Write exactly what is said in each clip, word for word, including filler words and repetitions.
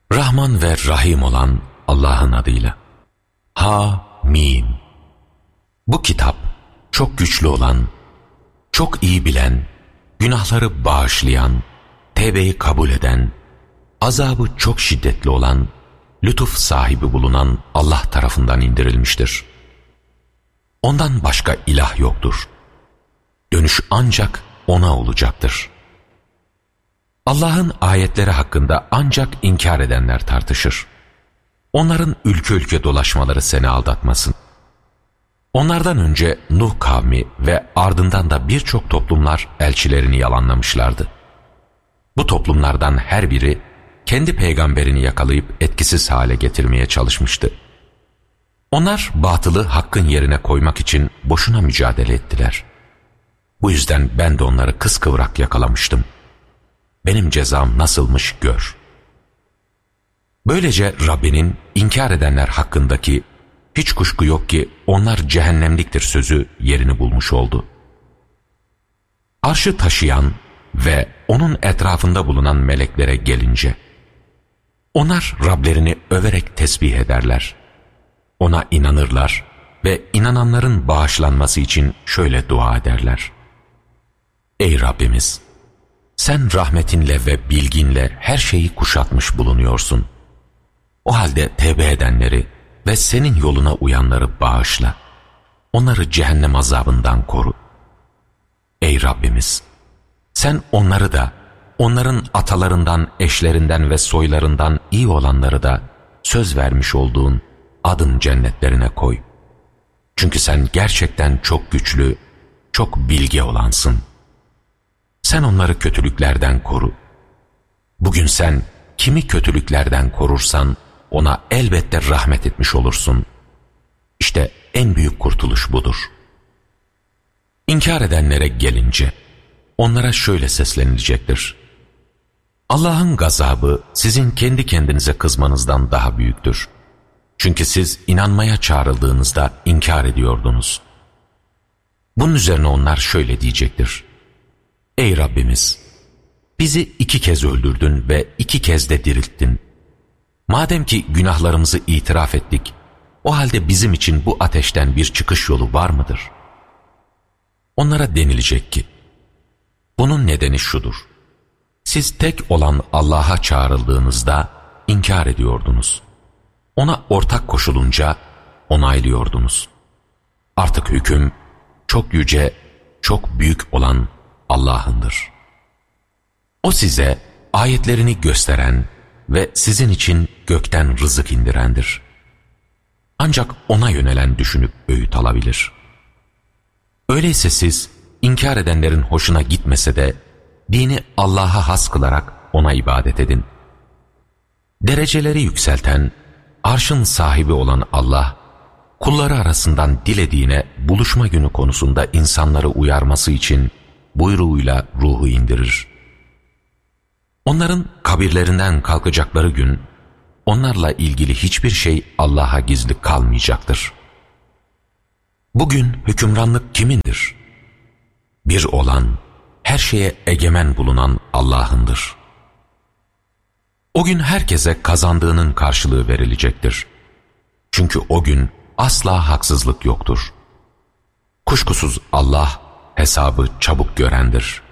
Rahman ve Rahim olan Allah'ın adıyla. Ha-Mim. Bu kitap çok güçlü olan, çok iyi bilen, günahları bağışlayan, tevbeyi kabul eden, azabı çok şiddetli olan, lütuf sahibi bulunan Allah tarafından indirilmiştir. Ondan başka ilah yoktur. Dönüş ancak O'na olacaktır. Allah'ın ayetleri hakkında ancak inkar edenler tartışır. Onların ülke ülke dolaşmaları seni aldatmasın. Onlardan önce Nuh kavmi ve ardından da birçok toplumlar elçilerini yalanlamışlardı. Bu toplumlardan her biri kendi peygamberini yakalayıp etkisiz hale getirmeye çalışmıştı. Onlar batılı hakkın yerine koymak için boşuna mücadele ettiler. Bu yüzden ben de onları kıskıvrak yakalamıştım. Benim cezam nasılmış gör. Böylece Rabbinin inkar edenler hakkındaki hiç kuşku yok ki onlar cehennemliktir sözü yerini bulmuş oldu. Arşı taşıyan ve onun etrafında bulunan meleklere gelince, onlar Rablerini överek tesbih ederler. Ona inanırlar ve inananların bağışlanması için şöyle dua ederler. Ey Rabbimiz! Sen rahmetinle ve bilginle her şeyi kuşatmış bulunuyorsun. O halde tevbe edenleri ve senin yoluna uyanları bağışla. Onları cehennem azabından koru. Ey Rabbimiz! Sen onları da, onların atalarından, eşlerinden ve soylarından iyi olanları da söz vermiş olduğun adın cennetlerine koy. Çünkü sen gerçekten çok güçlü, çok bilge olansın. Sen onları kötülüklerden koru. Bugün sen kimi kötülüklerden korursan ona elbette rahmet etmiş olursun. İşte en büyük kurtuluş budur. İnkar edenlere gelince onlara şöyle seslenilecektir. Allah'ın gazabı sizin kendi kendinize kızmanızdan daha büyüktür. Çünkü siz inanmaya çağrıldığınızda inkar ediyordunuz. Bunun üzerine onlar şöyle diyecektir. Ey Rabbimiz! Bizi iki kez öldürdün ve iki kez de dirilttin. Madem ki günahlarımızı itiraf ettik, o halde bizim için bu ateşten bir çıkış yolu var mıdır? Onlara denilecek ki, bunun nedeni şudur. Siz tek olan Allah'a çağrıldığınızda inkar ediyordunuz. Ona ortak koşulunca onaylıyordunuz. Artık hüküm çok yüce, çok büyük olan Allah'ındır. O size ayetlerini gösteren ve sizin için gökten rızık indirendir. Ancak ona yönelen düşünüp öğüt alabilir. Öyleyse siz inkar edenlerin hoşuna gitmese de dini Allah'a has kılarak ona ibadet edin. Dereceleri yükselten, arşın sahibi olan Allah, kulları arasından dilediğine buluşma günü konusunda insanları uyarması için buyruğuyla ruhu indirir. Onların kabirlerinden kalkacakları gün, onlarla ilgili hiçbir şey Allah'a gizli kalmayacaktır. Bugün hükümranlık kimindir? Bir olan, her şeye egemen bulunan Allah'ındır. O gün herkese kazandığının karşılığı verilecektir. Çünkü o gün asla haksızlık yoktur. Kuşkusuz Allah hesabı çabuk görendir.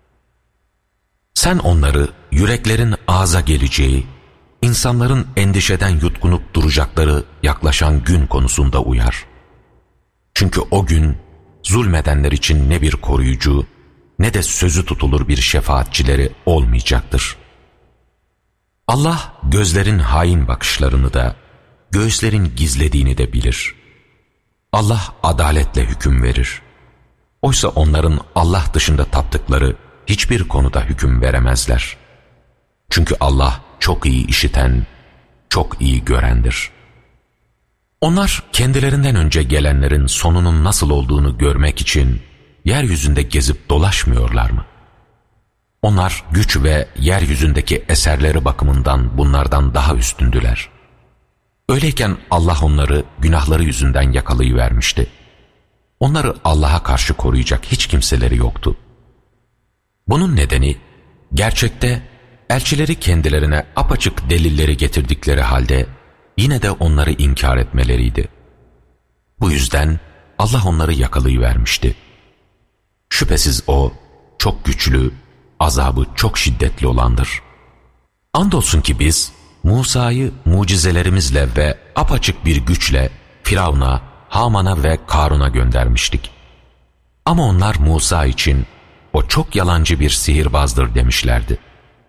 Sen onları yüreklerin ağza geleceği, insanların endişeden yutkunup duracakları yaklaşan gün konusunda uyar. Çünkü o gün zulmedenler için ne bir koruyucu ne de sözü tutulur bir şefaatçileri olmayacaktır. Allah gözlerin hain bakışlarını da, göğüslerin gizlediğini de bilir. Allah adaletle hüküm verir. Oysa onların Allah dışında taptıkları hiçbir konuda hüküm veremezler. Çünkü Allah çok iyi işiten, çok iyi görendir. Onlar kendilerinden önce gelenlerin sonunun nasıl olduğunu görmek için yeryüzünde gezip dolaşmıyorlar mı? Onlar güç ve yeryüzündeki eserleri bakımından bunlardan daha üstündüler. Öyleyken Allah onları günahları yüzünden yakalayıvermişti. Onları Allah'a karşı koruyacak hiç kimseleri yoktu. Bunun nedeni gerçekte elçileri kendilerine apaçık delilleri getirdikleri halde yine de onları inkar etmeleriydi. Bu yüzden Allah onları yakalayıvermişti. Şüphesiz O çok güçlü, azabı çok şiddetli olandır. Andolsun ki biz Musa'yı mucizelerimizle ve apaçık bir güçle Firavun'a, Haman'a ve Karun'a göndermiştik. Ama onlar Musa için o çok yalancı bir sihirbazdır demişlerdi.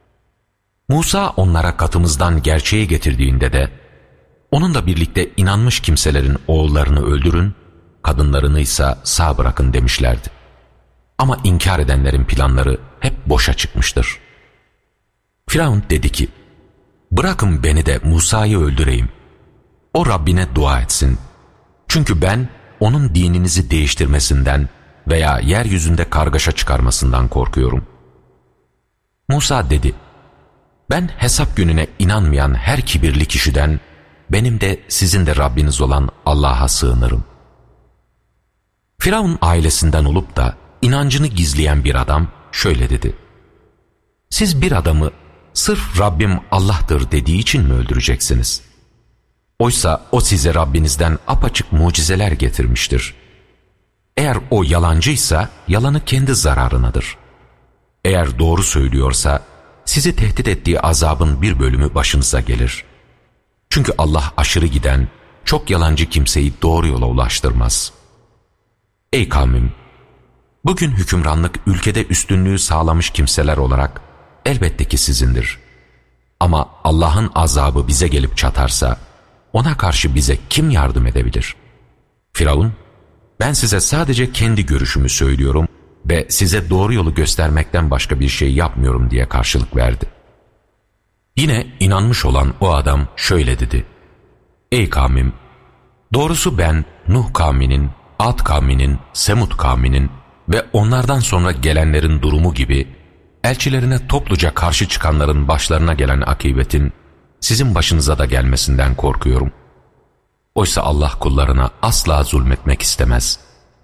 Musa onlara katımızdan gerçeği getirdiğinde de onunla birlikte inanmış kimselerin oğullarını öldürün, kadınlarını ise sağ bırakın demişlerdi. Ama inkar edenlerin planları hep boşa çıkmıştır. Firavun dedi ki, bırakın beni de Musa'yı öldüreyim. O Rabbine dua etsin. Çünkü ben onun dininizi değiştirmesinden veya yeryüzünde kargaşa çıkarmasından korkuyorum. Musa dedi, ben hesap gününe inanmayan her kibirli kişiden, benim de sizin de Rabbiniz olan Allah'a sığınırım. Firavun ailesinden olup da inancını gizleyen bir adam şöyle dedi, siz bir adamı sırf Rabbim Allah'tır dediği için mi öldüreceksiniz? Oysa o size Rabbinizden apaçık mucizeler getirmiştir. Eğer o yalancıysa yalanı kendi zararınadır. Eğer doğru söylüyorsa sizi tehdit ettiği azabın bir bölümü başınıza gelir. Çünkü Allah aşırı giden, çok yalancı kimseyi doğru yola ulaştırmaz. Ey kavmim! Bugün hükümranlık ülkede üstünlüğü sağlamış kimseler olarak elbette ki sizindir. Ama Allah'ın azabı bize gelip çatarsa ona karşı bize kim yardım edebilir? Firavun, ben size sadece kendi görüşümü söylüyorum ve size doğru yolu göstermekten başka bir şey yapmıyorum diye karşılık verdi. Yine inanmış olan o adam şöyle dedi, ey kavmim! Doğrusu ben Nuh kavminin, Ad kavminin, Semud kavminin ve onlardan sonra gelenlerin durumu gibi elçilerine topluca karşı çıkanların başlarına gelen akıbetin sizin başınıza da gelmesinden korkuyorum. Oysa Allah kullarına asla zulmetmek istemez.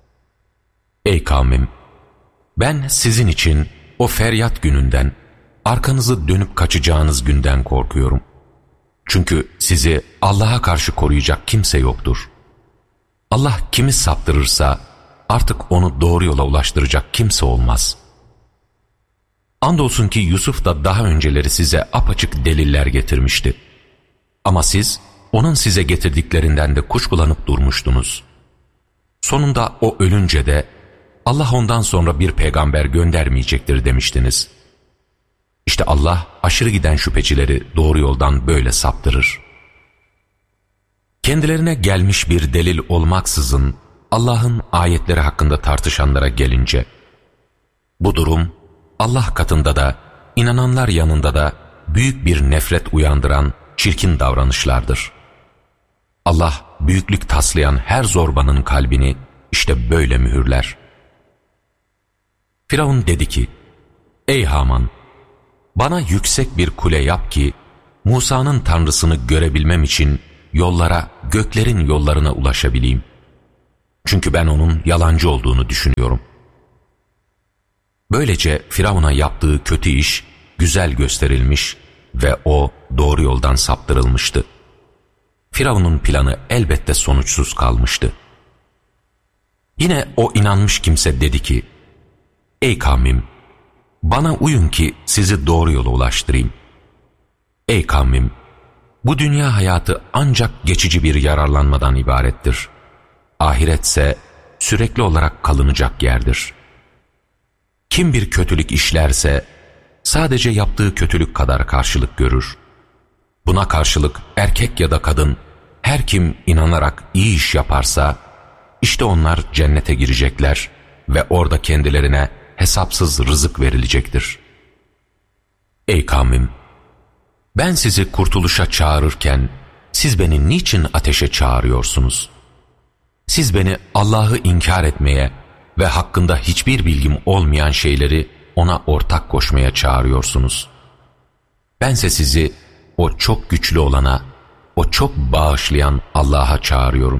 Ey kavmim! Ben sizin için o feryat gününden, arkanızı dönüp kaçacağınız günden korkuyorum. Çünkü sizi Allah'a karşı koruyacak kimse yoktur. Allah kimi saptırırsa artık onu doğru yola ulaştıracak kimse olmaz. Andolsun ki Yusuf da daha önceleri size apaçık deliller getirmişti. Ama siz onun size getirdiklerinden de kuşkulanıp durmuştunuz. Sonunda o ölünce de Allah ondan sonra bir peygamber göndermeyecektir demiştiniz. İşte Allah aşırı giden şüphecileri doğru yoldan böyle saptırır. Kendilerine gelmiş bir delil olmaksızın Allah'ın ayetleri hakkında tartışanlara gelince, bu durum Allah katında da inananlar yanında da büyük bir nefret uyandıran çirkin davranışlardır. Allah büyüklük taslayan her zorbanın kalbini işte böyle mühürler. Firavun dedi ki, ey Haman! Bana yüksek bir kule yap ki Musa'nın tanrısını görebilmem için yollara, göklerin yollarına ulaşabileyim. Çünkü ben onun yalancı olduğunu düşünüyorum. Böylece Firavun'a yaptığı kötü iş güzel gösterilmiş ve o doğru yoldan saptırılmıştı. Firavun'un planı elbette sonuçsuz kalmıştı. Yine o inanmış kimse dedi ki, ey kavmim! Bana uyun ki sizi doğru yola ulaştırayım. Ey kavmim! Bu dünya hayatı ancak geçici bir yararlanmadan ibarettir. Ahiretse sürekli olarak kalınacak yerdir. Kim bir kötülük işlerse sadece yaptığı kötülük kadar karşılık görür. Buna karşılık erkek ya da kadın her kim inanarak iyi iş yaparsa işte onlar cennete girecekler ve orada kendilerine hesapsız rızık verilecektir. Ey kavmim! Ben sizi kurtuluşa çağırırken siz beni niçin ateşe çağırıyorsunuz? Siz beni Allah'ı inkar etmeye ve hakkında hiçbir bilgim olmayan şeyleri ona ortak koşmaya çağırıyorsunuz. Bense sizi o çok güçlü olana, o çok bağışlayan Allah'a çağırıyorum.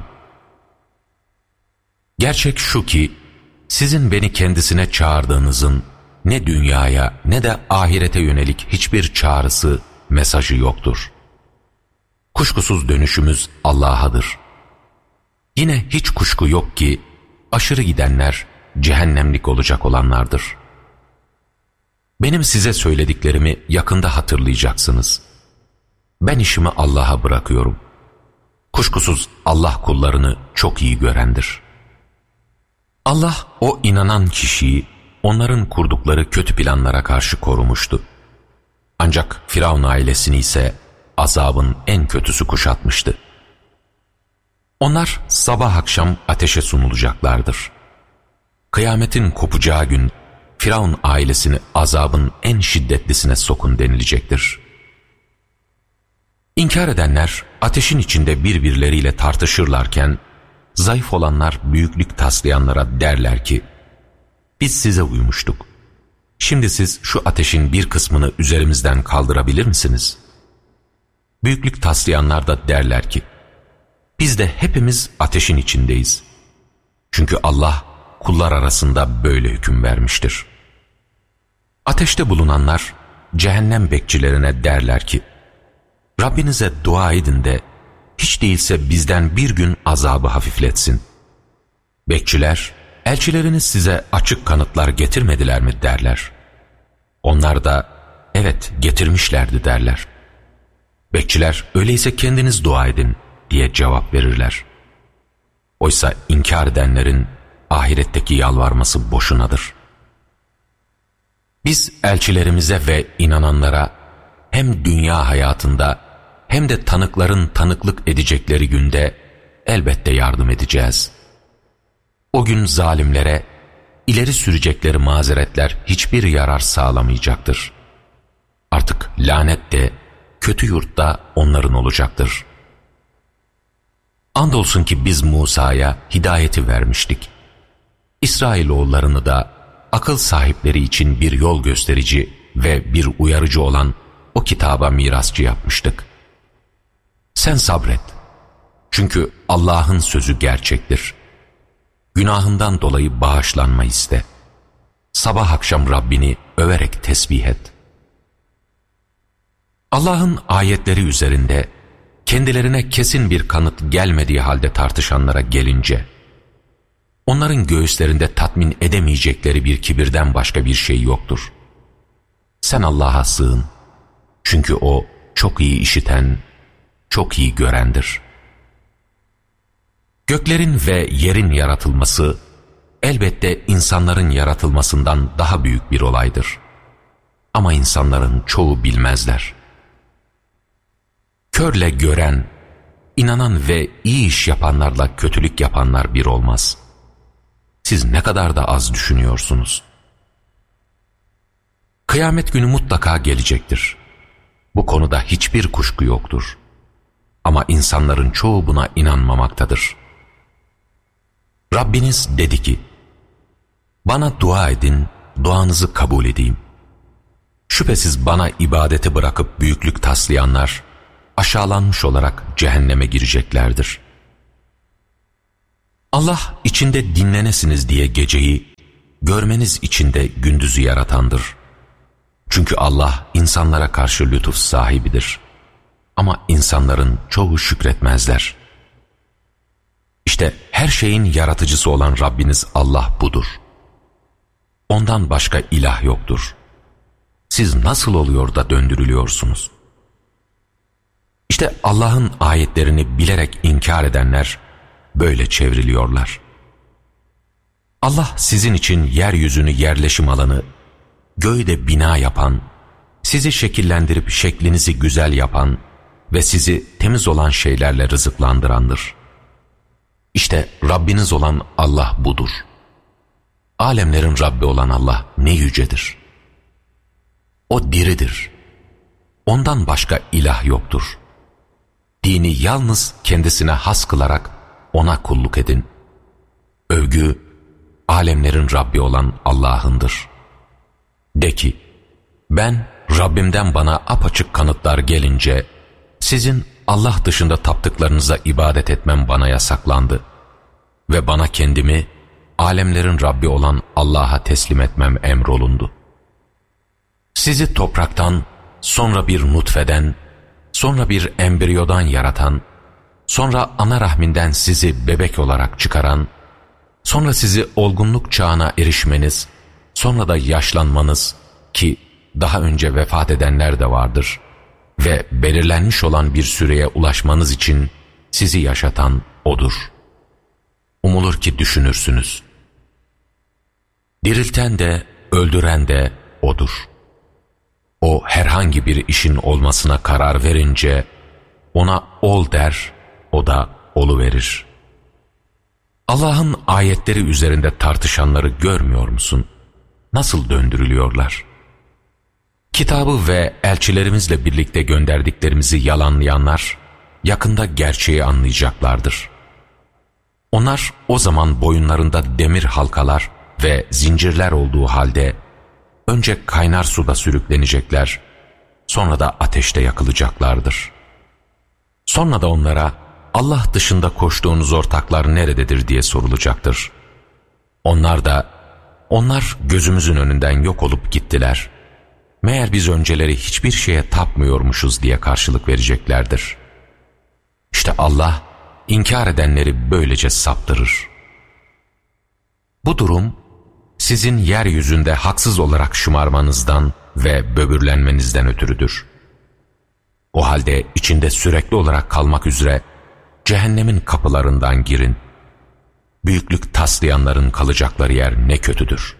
Gerçek şu ki, sizin beni kendisine çağırdığınızın ne dünyaya ne de ahirete yönelik hiçbir çağrısı, mesajı yoktur. Kuşkusuz dönüşümüz Allah'adır. Yine hiç kuşku yok ki aşırı gidenler cehennemlik olacak olanlardır. Benim size söylediklerimi yakında hatırlayacaksınız. Ben işimi Allah'a bırakıyorum. Kuşkusuz Allah kullarını çok iyi görendir. Allah o inanan kişiyi onların kurdukları kötü planlara karşı korumuştu. Ancak Firavun ailesini ise azabın en kötüsü kuşatmıştı. Onlar sabah akşam ateşe sunulacaklardır. Kıyametin kopacağı gün Firavun ailesini azabın en şiddetlisine sokun denilecektir. İnkar edenler ateşin içinde birbirleriyle tartışırlarken, zayıf olanlar büyüklük taslayanlara derler ki, biz size uymuştuk. Şimdi siz şu ateşin bir kısmını üzerimizden kaldırabilir misiniz? Büyüklük taslayanlar da derler ki, biz de hepimiz ateşin içindeyiz. Çünkü Allah kullar arasında böyle hüküm vermiştir. Ateşte bulunanlar cehennem bekçilerine derler ki, Rabbinize dua edin de hiç değilse bizden bir gün azabı hafifletsin. Bekçiler, elçileriniz size açık kanıtlar getirmediler mi derler. Onlar da evet getirmişlerdi derler. Bekçiler öyleyse kendiniz dua edin diye cevap verirler. Oysa inkar edenlerin ahiretteki yalvarması boşunadır. Biz elçilerimize ve inananlara hem dünya hayatında hem de tanıkların tanıklık edecekleri günde elbette yardım edeceğiz. O gün zalimlere ileri sürecekleri mazeretler hiçbir yarar sağlamayacaktır. Artık lanet de kötü yurt da onların olacaktır. Andolsun ki biz Musa'ya hidayeti vermiştik. İsrailoğullarını da akıl sahipleri için bir yol gösterici ve bir uyarıcı olan o kitaba mirasçı yapmıştık. Sen sabret. Çünkü Allah'ın sözü gerçektir. Günahından dolayı bağışlanma iste. Sabah akşam Rabbini överek tesbih et. Allah'ın ayetleri üzerinde kendilerine kesin bir kanıt gelmediği halde tartışanlara gelince, onların göğüslerinde tatmin edemeyecekleri bir kibirden başka bir şey yoktur. Sen Allah'a sığın. Çünkü O çok iyi işiten, çok iyi görendir. Göklerin ve yerin yaratılması, elbette insanların yaratılmasından daha büyük bir olaydır. Ama insanların çoğu bilmezler. Körle gören, inanan ve iyi iş yapanlarla kötülük yapanlar bir olmaz. Siz ne kadar da az düşünüyorsunuz. Kıyamet günü mutlaka gelecektir. Bu konuda hiçbir kuşku yoktur. Ama insanların çoğu buna inanmamaktadır. Rabbiniz dedi ki, bana dua edin, duanızı kabul edeyim. Şüphesiz bana ibadeti bırakıp büyüklük taslayanlar, aşağılanmış olarak cehenneme gireceklerdir. Allah içinde dinlenesiniz diye geceyi, görmeniz için de gündüzü yaratandır. Çünkü Allah insanlara karşı lütuf sahibidir. Ama insanların çoğu şükretmezler. İşte her şeyin yaratıcısı olan Rabbiniz Allah budur. Ondan başka ilah yoktur. Siz nasıl oluyor da döndürülüyorsunuz? İşte Allah'ın ayetlerini bilerek inkar edenler böyle çevriliyorlar. Allah sizin için yeryüzünü yerleşim alanı, göğü de bina yapan, sizi şekillendirip şeklinizi güzel yapan ve sizi temiz olan şeylerle rızıklandırandır. İşte Rabbiniz olan Allah budur. Alemlerin Rabbi olan Allah ne yücedir. O diridir. Ondan başka ilah yoktur. Dini yalnız kendisine has kılarak ona kulluk edin. Övgü, alemlerin Rabbi olan Allah'ındır. De ki, ben Rabbimden bana apaçık kanıtlar gelince, sizin Allah dışında taptıklarınıza ibadet etmem bana yasaklandı ve bana kendimi alemlerin Rabbi olan Allah'a teslim etmem emrolundu. sizi topraktan, sonra bir nutfeden, sonra bir embriyodan yaratan, sonra ana rahminden sizi bebek olarak çıkaran, sonra sizi olgunluk çağına erişmeniz, sonra da yaşlanmanız ki daha önce vefat edenler de vardır ve belirlenmiş olan bir süreye ulaşmanız için sizi yaşatan O'dur. Umulur ki düşünürsünüz. Dirilten de, öldüren de O'dur. O herhangi bir işin olmasına karar verince ona ol der, o da oluverir. Allah'ın ayetleri üzerinde tartışanları görmüyor musun? Nasıl döndürülüyorlar? Kitabı ve elçilerimizle birlikte gönderdiklerimizi yalanlayanlar yakında gerçeği anlayacaklardır. Onlar o zaman boyunlarında demir halkalar ve zincirler olduğu halde önce kaynar suda sürüklenecekler, sonra da ateşte yakılacaklardır. Sonra da onlara Allah dışında koştuğunuz ortaklar nerededir diye sorulacaktır. Onlar da, onlar gözümüzün önünden yok olup gittiler. Meğer biz önceleri hiçbir şeye tapmıyormuşuz diye karşılık vereceklerdir. İşte Allah, inkar edenleri böylece saptırır. Bu durum, sizin yeryüzünde haksız olarak şımarmanızdan ve böbürlenmenizden ötürüdür. O halde içinde sürekli olarak kalmak üzere cehennemin kapılarından girin. Büyüklük taslayanların kalacakları yer ne kötüdür.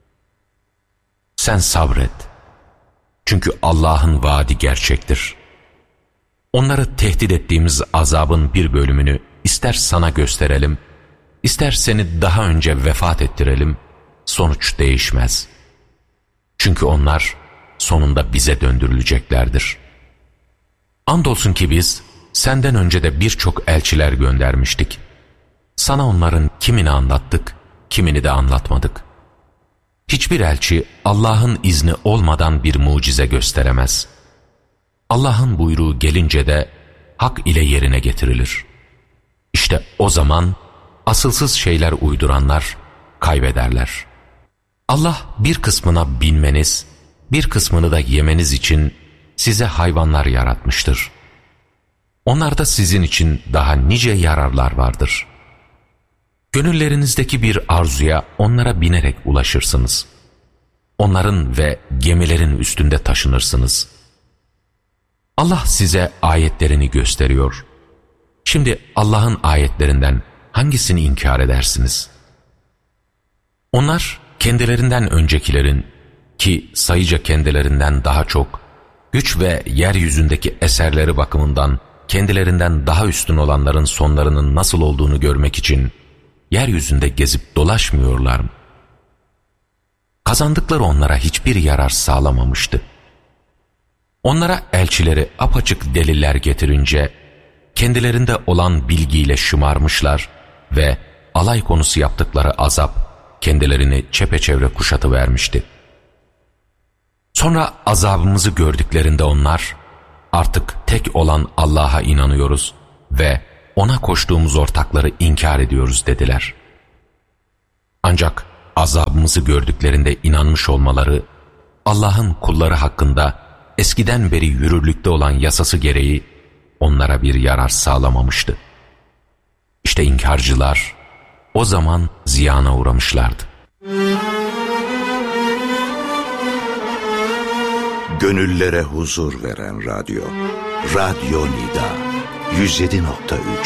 Sen sabret. Çünkü Allah'ın vaadi gerçektir. Onları tehdit ettiğimiz azabın bir bölümünü ister sana gösterelim, ister seni daha önce vefat ettirelim, sonuç değişmez. Çünkü onlar sonunda bize döndürüleceklerdir. Andolsun ki biz senden önce de birçok elçiler göndermiştik. Sana onların kimini anlattık, kimini de anlatmadık. Hiçbir elçi Allah'ın izni olmadan bir mucize gösteremez. Allah'ın buyruğu gelince de hak ile yerine getirilir. İşte o zaman asılsız şeyler uyduranlar kaybederler. Allah bir kısmına binmeniz, bir kısmını da yemeniz için size hayvanlar yaratmıştır. Onlarda sizin için daha nice yararlar vardır. Gönüllerinizdeki bir arzuya onlara binerek ulaşırsınız. Onların ve gemilerin üstünde taşınırsınız. Allah size ayetlerini gösteriyor. Şimdi Allah'ın ayetlerinden hangisini inkar edersiniz? Onlar kendilerinden öncekilerin ki sayıca kendilerinden daha çok, güç ve yeryüzündeki eserleri bakımından kendilerinden daha üstün olanların sonlarının nasıl olduğunu görmek için yeryüzünde gezip dolaşmıyorlar mı? Kazandıkları onlara hiçbir yarar sağlamamıştı. Onlara elçileri apaçık deliller getirince kendilerinde olan bilgiyle şımarmışlar ve alay konusu yaptıkları azap kendilerini çepeçevre kuşatıvermişti. Sonra azabımızı gördüklerinde onlar artık tek olan Allah'a inanıyoruz ve O'na koştuğumuz ortakları inkar ediyoruz dediler. Ancak azabımızı gördüklerinde inanmış olmaları Allah'ın kulları hakkında eskiden beri yürürlükte olan yasası gereği onlara bir yarar sağlamamıştı. İşte inkarcılar o zaman ziyana uğramışlardı. Gönüllere huzur veren radyo. Radyo Nida yüz yedi nokta üç